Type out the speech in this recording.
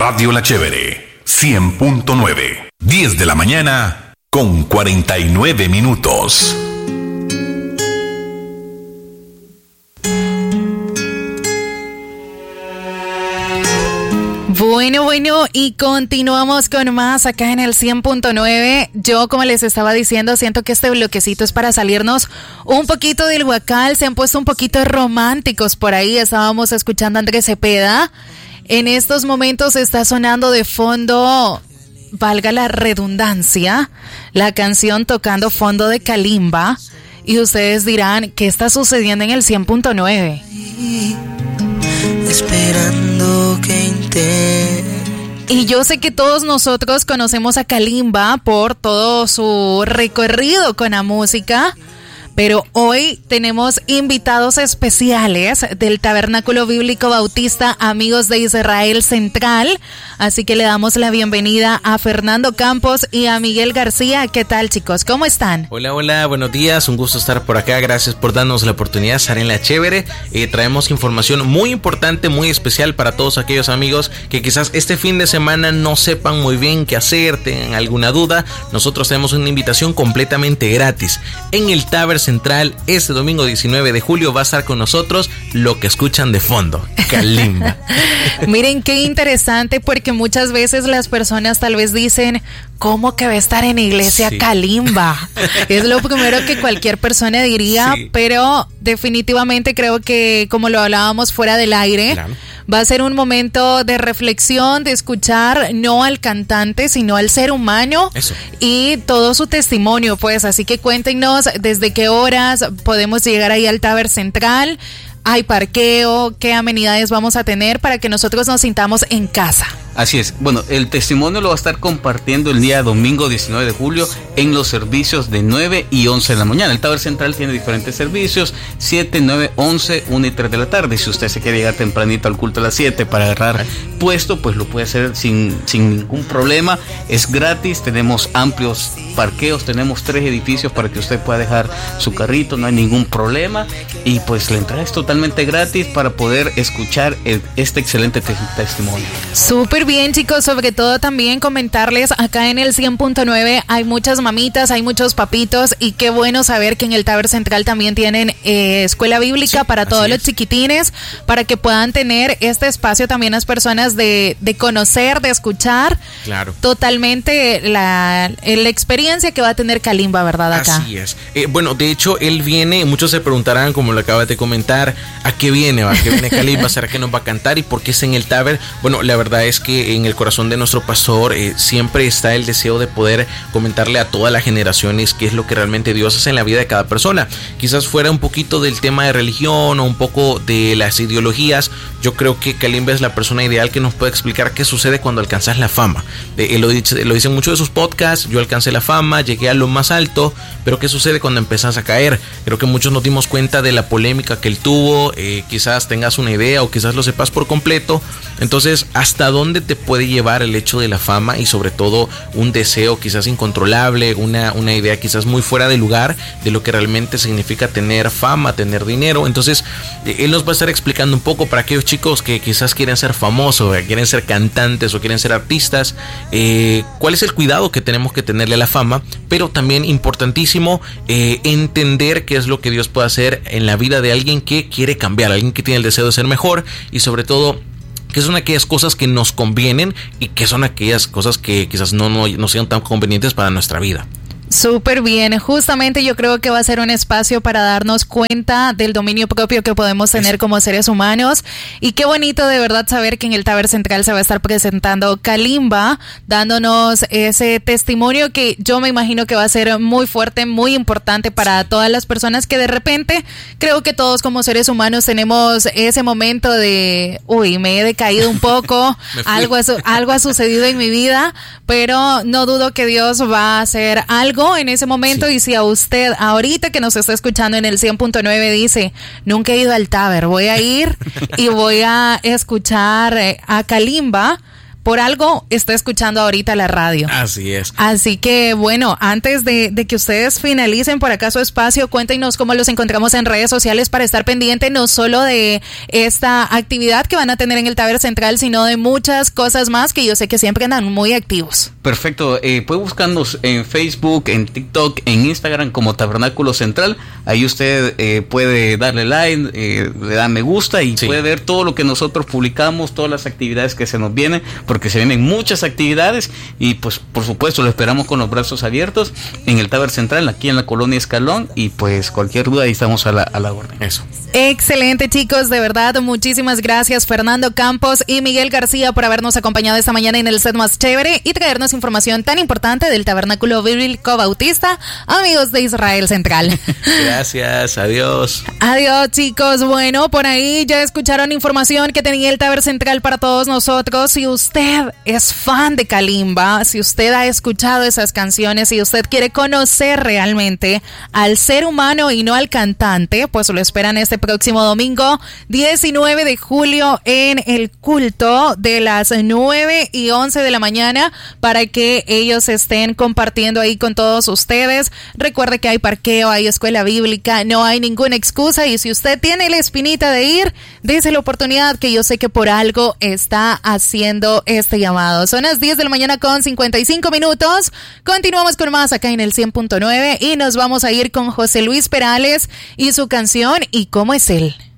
Radio La Chévere, 100.9, 10 de la mañana con 49 minutos. Bueno, y continuamos con más acá en el 100.9. Yo, como les estaba diciendo, siento que este bloquecito es para salirnos un poquito del huacal. Se han puesto un poquito románticos por ahí. Estábamos escuchando a Andrés Cepeda. En estos momentos está sonando de fondo, valga la redundancia, la canción Tocando Fondo de Kalimba. Y ustedes dirán, ¿qué está sucediendo en el 100.9? Esperando que Y yo sé que todos nosotros conocemos a Kalimba por todo su recorrido con la música, pero hoy tenemos invitados especiales del Tabernáculo Bíblico Bautista Amigos de Israel Central, así que le damos la bienvenida a Fernando Campos y a Miguel García. ¿Qué tal, chicos? ¿Cómo están? Hola, buenos días, un gusto estar por acá, gracias por darnos la oportunidad de estar en La Chévere. Traemos información muy importante, muy especial para todos aquellos amigos que quizás este fin de semana no sepan muy bien qué hacer, tengan alguna duda. Nosotros tenemos una invitación completamente gratis en el Tabernáculo Central. Este domingo 19 de julio va a estar con nosotros lo que escuchan de fondo, Kalimba. Miren qué interesante, porque muchas veces las personas tal vez dicen, ¿cómo que va a estar en iglesia Kalimba? Es lo primero que cualquier persona diría, pero definitivamente creo que, como lo hablábamos fuera del aire, va a ser un momento de reflexión, de escuchar no al cantante, sino al ser humano. Eso. Y todo su testimonio, pues. Así que cuéntenos desde qué horas podemos llegar ahí al Taber Central. ¿Hay parqueo? ¿Qué amenidades vamos a tener para que nosotros nos sintamos en casa? Así es. Bueno, el testimonio lo va a estar compartiendo el día domingo 19 de julio en los servicios de 9 y 11 de la mañana. El Taber Central tiene diferentes servicios, 7, 9, 11, 1 y 3 de la tarde. Si usted se quiere llegar tempranito al culto a las 7 para agarrar puesto, pues lo puede hacer sin ningún problema. Es gratis, tenemos amplios parqueos, tenemos 3 edificios para que usted pueda dejar su carrito, no hay ningún problema. Y pues la entrada es totalmente gratis para poder escuchar este excelente testimonio. Súper bien, chicos, sobre todo también comentarles acá en el 100.9 hay muchas mamitas, hay muchos papitos, y qué bueno saber que en el Taber Central también tienen escuela bíblica para todos los chiquitines, para que puedan tener este espacio también las personas de conocer, de escuchar totalmente la experiencia que va a tener Kalimba, ¿verdad? Acá. Así es. Bueno, de hecho, él viene, muchos se preguntarán, como lo acabas de comentar, ¿a qué viene? ¿A qué viene Kalimba? ¿Será que nos va a cantar? ¿Y por qué es en el Taber? Bueno, la verdad es que en el corazón de nuestro pastor siempre está el deseo de poder comentarle a todas las generaciones qué es lo que realmente Dios hace en la vida de cada persona. Quizás fuera un poquito del tema de religión o un poco de las ideologías. Yo creo que Kalimba es la persona ideal que nos puede explicar qué sucede cuando alcanzas la fama. Lo dicen mucho de sus podcasts. Yo alcancé la fama, llegué a lo más alto, pero ¿qué sucede cuando empezás a caer? Creo que muchos nos dimos cuenta de la polémica que él tuvo. Quizás tengas una idea o quizás lo sepas por completo. Entonces, ¿hasta dónde te puede llevar el hecho de la fama y sobre todo un deseo quizás incontrolable, una idea quizás muy fuera de lugar de lo que realmente significa tener fama, tener dinero? Entonces, él nos va a estar explicando un poco para aquellos chicos que quizás quieren ser famosos, quieren ser cantantes o quieren ser artistas, cuál es el cuidado que tenemos que tenerle a la fama, pero también importantísimo entender qué es lo que Dios puede hacer en la vida de alguien que quiere cambiar, alguien que tiene el deseo de ser mejor, y sobre todo que son aquellas cosas que nos convienen y que son aquellas cosas que quizás no sean tan convenientes para nuestra vida. Súper bien, justamente yo creo que va a ser un espacio para darnos cuenta del dominio propio que podemos tener como seres humanos, y qué bonito de verdad saber que en el Taber Central se va a estar presentando Kalimba, dándonos ese testimonio que yo me imagino que va a ser muy fuerte, muy importante para todas las personas que de repente, creo que todos como seres humanos tenemos ese momento de, me he decaído un poco, algo ha sucedido en mi vida, pero no dudo que Dios va a hacer algo en ese momento. Y si a usted ahorita que nos está escuchando en el 100.9 dice, nunca he ido al Taber, voy a ir y voy a escuchar a Kalimba, por algo está escuchando ahorita la radio. Así es. Así que bueno, antes de que ustedes finalicen por acá su espacio, cuéntenos cómo los encontramos en redes sociales para estar pendiente no solo de esta actividad que van a tener en el Taber Central, sino de muchas cosas más que yo sé que siempre andan muy activos. Perfecto, puede buscarnos en Facebook, en TikTok, en Instagram como Tabernáculo Central. Ahí usted puede darle like, le da me gusta y puede ver todo lo que nosotros publicamos, todas las actividades que se nos vienen, porque se vienen muchas actividades y pues por supuesto lo esperamos con los brazos abiertos en el Taber Central, aquí en la Colonia Escalón, y pues cualquier duda ahí estamos a la orden. Eso. Excelente, chicos, de verdad, muchísimas gracias Fernando Campos y Miguel García por habernos acompañado esta mañana en el set más chévere y traernos información tan importante del Tabernáculo Bíblico Bautista, amigos de Israel Central. Gracias, adiós. Adiós, chicos. Bueno, por ahí ya escucharon información que tenía el Taber Central para todos nosotros. Si usted es fan de Kalimba, si usted ha escuchado esas canciones, si usted quiere conocer realmente al ser humano y no al cantante, pues lo esperan este próximo domingo 19 de julio en el culto de las 9 y 11 de la mañana para que ellos estén compartiendo ahí con todos ustedes. Recuerde que hay parqueo, hay escuela bíblica, no hay ninguna excusa, y si usted tiene la espinita de ir, dése la oportunidad, que yo sé que por algo está haciendo este llamado. Son las 10 de la mañana con 55 minutos. Continuamos con más acá en el 100.9 y nos vamos a ir con José Luis Perales y su canción ¿Y cómo es él?